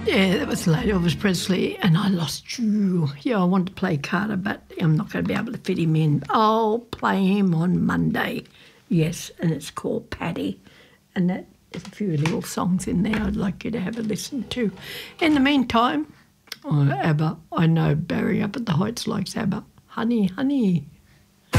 Yeah, that was late. Elvis Presley, and I lost you. Yeah, I wanted to play Carter, but I'm not going to be able to fit him in. I'll play him on Monday. Yes, and it's called Paddy. And there's a few little songs in there I'd like you to have a listen to. In the meantime, ABBA. I know Barry up at the Heights likes ABBA. Honey, honey.